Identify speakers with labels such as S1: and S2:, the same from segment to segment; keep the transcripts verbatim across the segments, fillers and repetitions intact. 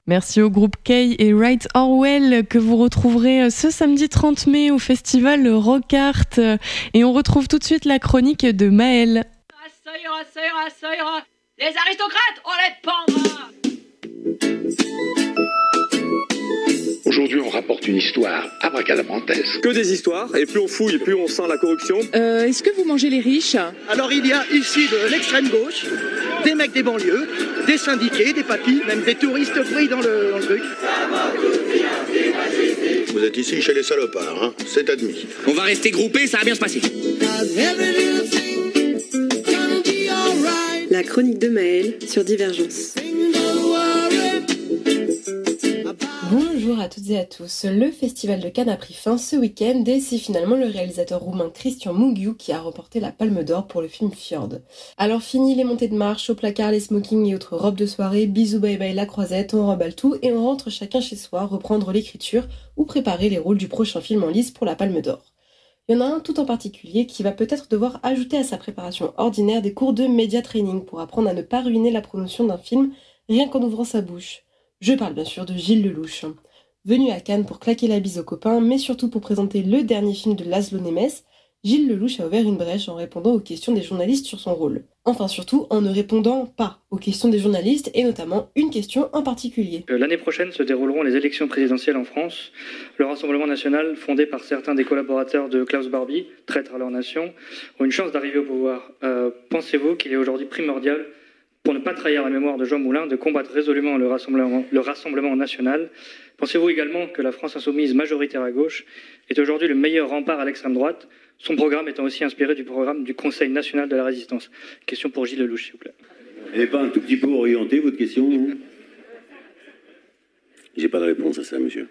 S1: Merci au groupe Kay et Wright Orwell que vous retrouverez ce samedi trente mai au festival Rock Art. Et on retrouve tout de suite la chronique de Maëlle.
S2: Ça ira, ça ira, ça ira. Les aristocrates, on les pendra.
S3: Aujourd'hui, on rapporte une histoire abracadabrantesque.
S4: Que des histoires, et plus on fouille, plus on sent la corruption.
S5: Euh, est-ce que vous mangez les riches ?
S6: Alors il y a ici de l'extrême gauche, des mecs des banlieues, des syndiqués, des papis, même des touristes pris dans le, dans le truc.
S7: Vous êtes ici chez les salopards, hein, c'est admis.
S8: On va rester groupés, ça va bien se passer.
S9: La chronique de Maëlle sur Divergence.
S10: Bonjour à toutes et à tous. Le festival de Cannes a pris fin ce week-end et c'est finalement le réalisateur roumain Cristian Mungiu qui a remporté la Palme d'Or pour le film Fjord. Alors fini les montées de marche, au placard les smokings et autres robes de soirée, bisous bye bye la croisette, on remballe tout et on rentre chacun chez soi reprendre l'écriture ou préparer les rôles du prochain film en lice pour la Palme d'Or. Il y en a un tout en particulier qui va peut-être devoir ajouter à sa préparation ordinaire des cours de média training pour apprendre à ne pas ruiner la promotion d'un film rien qu'en ouvrant sa bouche. Je parle bien sûr de Gilles Lellouche. Venu à Cannes pour claquer la bise aux copains, mais surtout pour présenter le dernier film de Laszlo Nemes, Gilles Lellouche a ouvert une brèche en répondant aux questions des journalistes sur son rôle. Enfin surtout en ne répondant pas aux questions des journalistes, et notamment une question en particulier.
S11: L'année prochaine se dérouleront les élections présidentielles en France. Le Rassemblement national, fondé par certains des collaborateurs de Klaus Barbie, traîtres à leur nation, ont une chance d'arriver au pouvoir. Euh, pensez-vous qu'il est aujourd'hui primordial, pour ne pas trahir la mémoire de Jean Moulin, de combattre résolument le Rassemblement, le Rassemblement national? Pensez-vous également que la France insoumise majoritaire à gauche est aujourd'hui le meilleur rempart à l'extrême droite, son programme étant aussi inspiré du programme du Conseil national de la résistance? Question pour Gilles Lellouche, s'il vous plaît.
S12: Elle n'est pas un tout petit peu orientée, votre question, non? J'ai pas de réponse à ça, monsieur.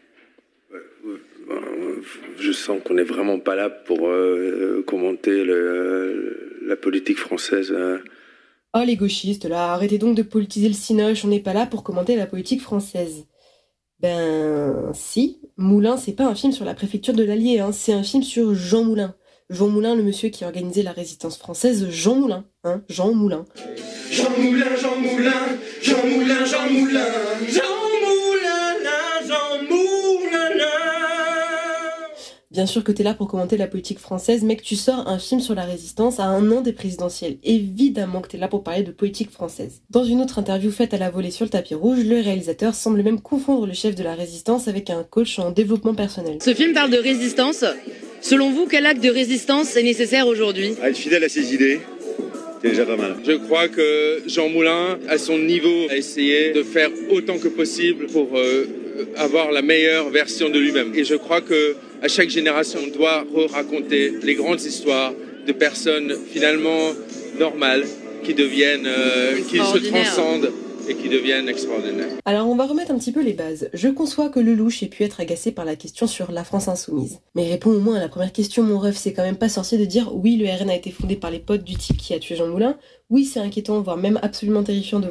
S13: Je sens qu'on n'est vraiment pas là pour euh, commenter le, la politique française. Euh.
S10: Oh les gauchistes là, arrêtez donc de politiser le cinoche, on n'est pas là pour commenter la politique française. Ben si, Moulin c'est pas un film sur la préfecture de l'Allier, hein, c'est un film sur Jean Moulin. Jean Moulin, le monsieur qui a organisé la résistance française, Jean Moulin, hein, Jean Moulin.
S14: Jean Moulin, Jean Moulin, Jean Moulin, Jean Moulin, Jean Moulin, là, Jean Moulin, là.
S10: Bien sûr que t'es là pour commenter la politique française, mec, tu sors un film sur la résistance à un an des présidentielles. Évidemment que t'es là pour parler de politique française. Dans une autre interview faite à la volée sur le tapis rouge, le réalisateur semble même confondre le chef de la résistance avec un coach en développement personnel.
S15: Ce film parle de résistance. Selon vous, quel acte de résistance est nécessaire aujourd'hui ?
S7: Être fidèle à ses idées, c'est déjà pas mal.
S16: Je crois que Jean Moulin, à son niveau, a essayé de faire autant que possible pour euh, avoir la meilleure version de lui-même. Et je crois que à chaque génération, on doit raconter les grandes histoires de personnes finalement normales qui deviennent, euh, qui se transcendent et qui deviennent extraordinaires.
S10: Alors on va remettre un petit peu les bases. Je conçois que Lellouche ait pu être agacé par la question sur la France insoumise. Mais réponds au moins à la première question, mon ref, c'est quand même pas sorcier de dire oui, le R N a été fondé par les potes du type qui a tué Jean Moulin. Oui, c'est inquiétant, voire même absolument terrifiant de